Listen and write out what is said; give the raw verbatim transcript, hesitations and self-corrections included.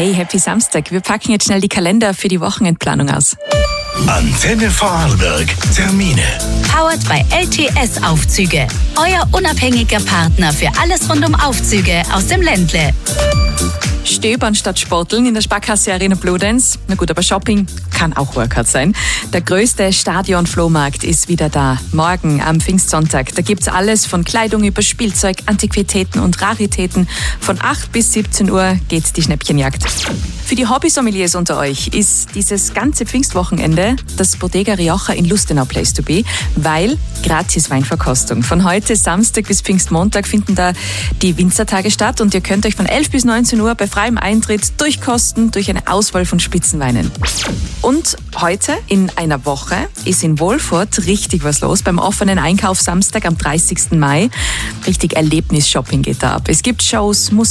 Hey, happy Samstag. Wir packen jetzt schnell die Kalender für die Wochenendplanung aus. Antenne Vorarlberg. Termine. Powered by L T S Aufzüge. Euer unabhängiger Partner für alles rund um Aufzüge aus dem Ländle. Stöbern statt Sporteln in der Sparkasse Arena Bludenz. Na gut, aber Shopping kann auch Workout sein. Der größte Stadion-Flohmarkt ist wieder da. Morgen am Pfingstsonntag. Da gibt's alles von Kleidung über Spielzeug, Antiquitäten und Raritäten. Von acht bis siebzehn Uhr geht die Schnäppchenjagd. Für die Hobby-Sommeliers unter euch ist dieses ganze Pfingstwochenende das Bodega Rioja in Lustenau Place to be, weil gratis Weinverkostung. Von heute Samstag bis Pfingstmontag finden da die Winzertage statt und ihr könnt euch von elf bis neunzehn Uhr bei freiem Eintritt durchkosten durch eine Auswahl von Spitzenweinen. Und heute in einer Woche ist in Wolfurt richtig was los beim offenen Einkauf Samstag am dreißigsten Mai. Richtig Erlebnis-Shopping geht da ab. Es gibt Shows, Musik,